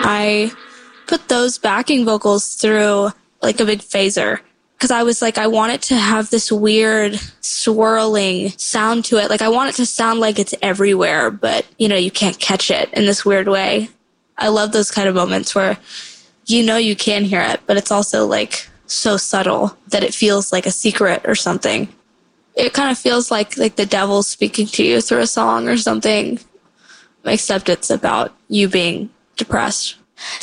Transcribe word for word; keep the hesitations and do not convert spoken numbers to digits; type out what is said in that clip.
I put those backing vocals through like a big phaser. Because I was like, I want it to have this weird swirling sound to it. Like, I want it to sound like it's everywhere, but, you know, you can't catch it in this weird way. I love those kind of moments where you know you can hear it, but it's also like so subtle that it feels like a secret or something. It kind of feels like like the devil's speaking to you through a song or something, except it's about you being depressed.